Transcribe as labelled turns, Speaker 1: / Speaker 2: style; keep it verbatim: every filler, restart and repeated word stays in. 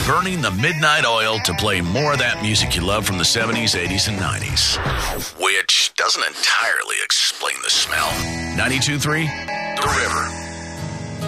Speaker 1: burning the midnight oil to play more of that music you love from the seventies, eighties, and nineties. Which doesn't entirely explain the smell. ninety-two point three, The River.